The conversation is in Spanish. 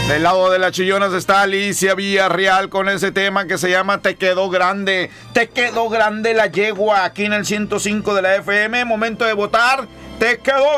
Del lado de las chillonas está Alicia Villarreal con ese tema que se llama Te quedó grande. Te quedó grande la yegua aquí en el 105 de la FM. Momento de votar. Te quedó